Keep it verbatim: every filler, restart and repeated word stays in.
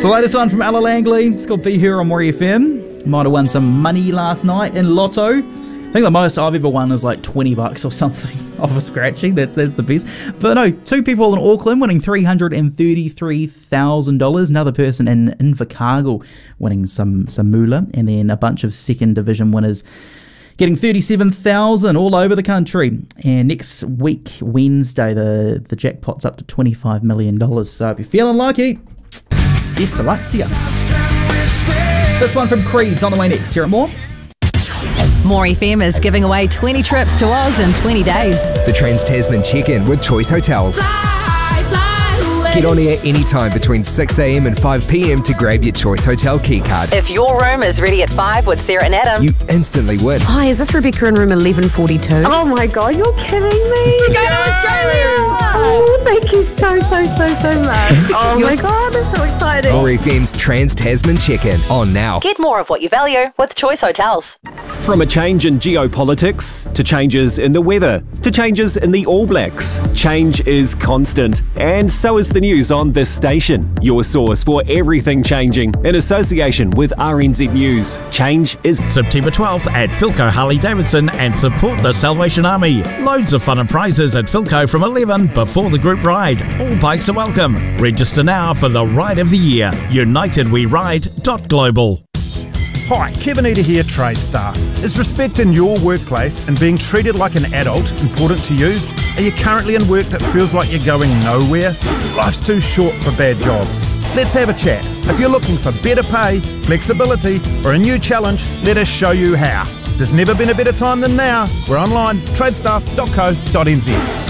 So the latest one from Ella Langley. It's called Be Here on Maury F M. Might have won some money last night in Lotto. I think the most I've ever won is like twenty bucks or something off of scratching. That's that's the best. But no, two people in Auckland winning three hundred thirty-three thousand dollars. Another person in Invercargill winning some, some moolah. And then a bunch of second division winners getting thirty-seven thousand dollars all over the country. And next week, Wednesday, the, the jackpot's up to twenty-five million dollars. So if you're feeling lucky, best of luck to you. This one from Creed's on the way next. Here at More. Maury F M is giving away twenty trips to Oz in twenty days. The Trans-Tasman check-in with Choice Hotels. Fly, fly away. Get on air anytime between six a.m. and five p.m. to grab your Choice Hotel key card. If your room is ready at five with Sarah and Adam. You instantly win. Hi, is this Rebecca in room eleven forty-two? Oh my God, you're kidding me. To go to Australia! Oh, thank you so, so, so, so much. Oh my God, I'm so excited. Maury F M's Trans-Tasman check-in on now. Get more of what you value with Choice Hotels. From a change in geopolitics, to changes in the weather, to changes in the All Blacks, change is constant. And so is the news on this station. Your source for everything changing in association with R N Z News. Change is September twelfth at Philco Harley Davidson and support the Salvation Army. Loads of fun and prizes at Philco from eleven before the group ride. All bikes are welcome. Register now for the Ride of the Year. United We Ride dot global. Hi, Kevin Eder here, Trade Staff. Is respect in your workplace and being treated like an adult important to you? Are you currently in work that feels like you're going nowhere? Life's too short for bad jobs. Let's have a chat. If you're looking for better pay, flexibility, or a new challenge, let us show you how. There's never been a better time than now. We're online, tradestaff dot co dot n z.